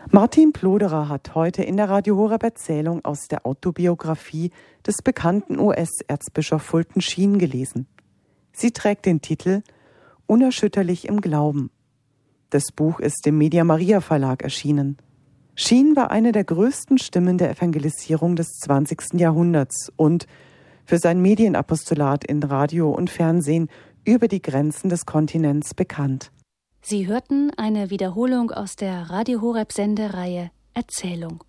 Martin Ploderer hat heute in der Radio Horeb Erzählung aus der Autobiografie des bekannten US-Erzbischof Fulton Sheen gelesen. Sie trägt den Titel Unerschütterlich im Glauben. Das Buch ist im Media Maria Verlag erschienen. Sheen war eine der größten Stimmen der Evangelisierung des 20. Jahrhunderts und für sein Medienapostolat in Radio und Fernsehen über die Grenzen des Kontinents bekannt. Sie hörten eine Wiederholung aus der Radio Horeb Sendereihe Erzählung.